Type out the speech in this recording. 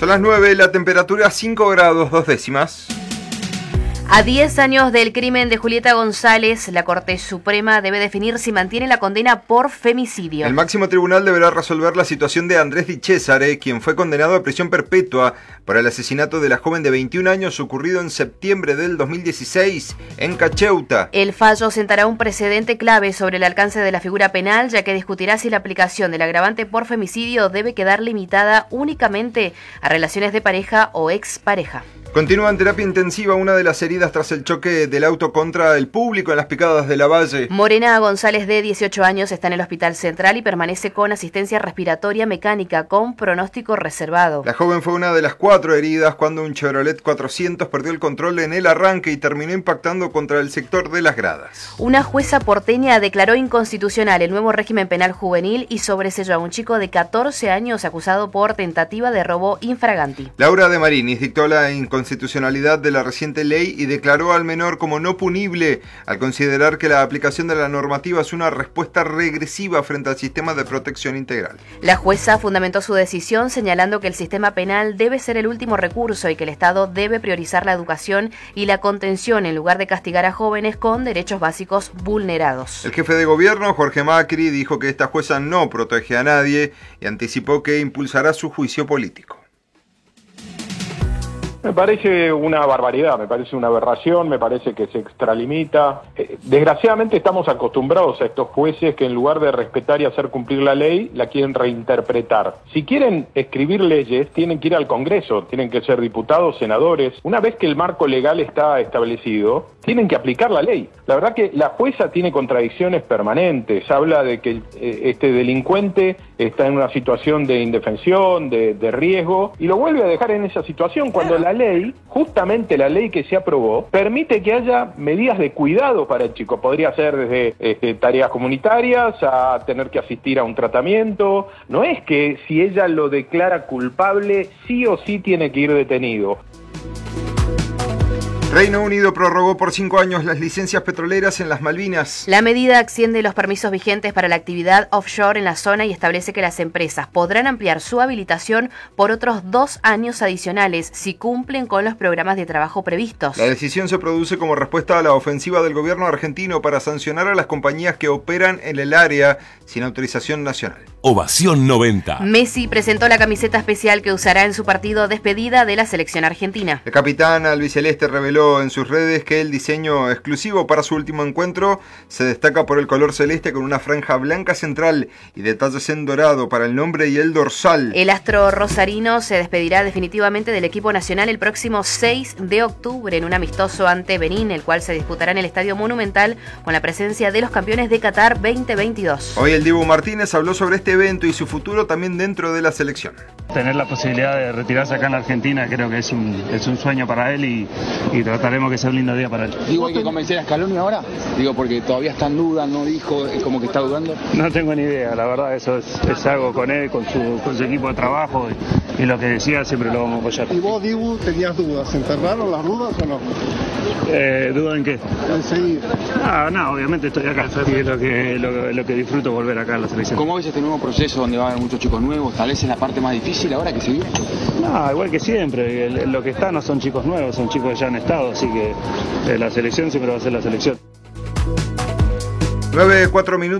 Son las 9, la temperatura 5 grados 2 décimas. A 10 años del crimen de Julieta González, la Corte Suprema debe definir si mantiene la condena por femicidio. El máximo tribunal deberá resolver la situación de Andrés Di Cesare, quien fue condenado a prisión perpetua por el asesinato de la joven de 21 años ocurrido en septiembre del 2016 en Cacheuta. El fallo sentará un precedente clave sobre el alcance de la figura penal, ya que discutirá si la aplicación del agravante por femicidio debe quedar limitada únicamente a relaciones de pareja o expareja. Continúa en terapia intensiva una de las heridas tras el choque del auto contra el público en las Picadas de Lavalle. Morena González, de 18 años, está en el Hospital Central y permanece con asistencia respiratoria mecánica con pronóstico reservado. La joven fue una de las 4 heridas cuando un Chevrolet 400 perdió el control en el arranque y terminó impactando contra el sector de las gradas. Una jueza porteña declaró inconstitucional el nuevo régimen penal juvenil y sobreseyó a un chico de 14 años acusado por tentativa de robo infraganti. Laura de Marinis dictó la inconstitucionalidad de la reciente ley y declaró al menor como no punible al considerar que la aplicación de la normativa es una respuesta regresiva frente al sistema de protección integral. La jueza fundamentó su decisión señalando que el sistema penal debe ser el último recurso y que el Estado debe priorizar la educación y la contención en lugar de castigar a jóvenes con derechos básicos vulnerados. El jefe de gobierno, Jorge Macri, dijo que esta jueza no protege a nadie y anticipó que impulsará su juicio político. Me parece una barbaridad, me parece una aberración, me parece que se extralimita. Desgraciadamente estamos acostumbrados a estos jueces que en lugar de respetar y hacer cumplir la ley, la quieren reinterpretar. Si quieren escribir leyes, tienen que ir al Congreso, tienen que ser diputados, senadores. Una vez que el marco legal está establecido, tienen que aplicar la ley. La verdad que la jueza tiene contradicciones permanentes, habla de que este delincuente está en una situación de indefensión, de riesgo, y lo vuelve a dejar en esa situación cuando la ley, justamente la ley que se aprobó, permite que haya medidas de cuidado para el chico. Podría ser desde tareas comunitarias a tener que asistir a un tratamiento. No es que si ella lo declara culpable, sí o sí tiene que ir detenido. Reino Unido prorrogó por 5 años las licencias petroleras en las Malvinas. La medida extiende los permisos vigentes para la actividad offshore en la zona y establece que las empresas podrán ampliar su habilitación por otros 2 años adicionales si cumplen con los programas de trabajo previstos. La decisión se produce como respuesta a la ofensiva del gobierno argentino para sancionar a las compañías que operan en el área sin autorización nacional. Ovación 90. Messi presentó la camiseta especial que usará en su partido despedida de la selección argentina. El capitán albiceleste reveló en sus redes que el diseño exclusivo para su último encuentro se destaca por el color celeste con una franja blanca central y detalles en dorado para el nombre y el dorsal. El astro rosarino se despedirá definitivamente del equipo nacional el próximo 6 de octubre en un amistoso ante Benín, el cual se disputará en el Estadio Monumental con la presencia de los campeones de Qatar 2022. Hoy el Dibu Martínez habló sobre este evento y su futuro también dentro de la selección. Tener la posibilidad de retirarse acá en Argentina creo que es un sueño para él y trataremos que sea un lindo día para él. Digo, ¿hay que convencer a Scaloni ahora? Digo, porque todavía está en duda, no dijo, es como que está dudando. No tengo ni idea, la verdad eso es algo con él, con su equipo de trabajo y lo que decía siempre lo vamos a apoyar. ¿Y vos, Dibu, tenías dudas? ¿Se enterraron las dudas o no? ¿Duda en qué? En seguir. No, obviamente estoy acá y es lo que disfruto volver acá a la selección. ¿Cómo ves este nuevo proceso donde va a haber muchos chicos nuevos? Tal vez es la parte más difícil ahora que se vive. No, igual que siempre, lo que está no son chicos nuevos, son chicos que ya han estado, así que la selección siempre va a ser la selección. 9:04